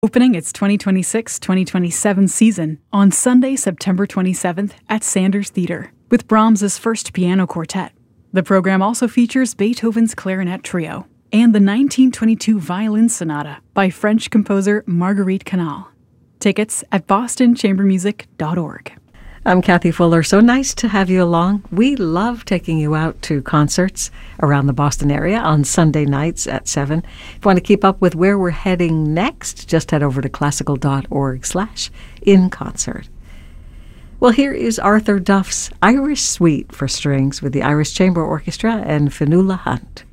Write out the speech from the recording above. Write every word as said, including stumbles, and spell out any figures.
Opening its twenty twenty-six twenty twenty-seven season on Sunday, September twenty-seventh at Sanders Theatre with Brahms's First Piano Quartet. The program also features Beethoven's Clarinet Trio and the nineteen twenty-two Violin Sonata by French composer Marguerite Canal. Tickets at boston chamber music dot org. I'm Kathy Fuller. So nice to have you along. We love taking you out to concerts around the Boston area on Sunday nights at seven. If you want to keep up with where we're heading next, just head over to classical dot org slash in concert. Well, here is Arthur Duff's Irish Suite for strings with the Irish Chamber Orchestra and Fionnuala Hunt.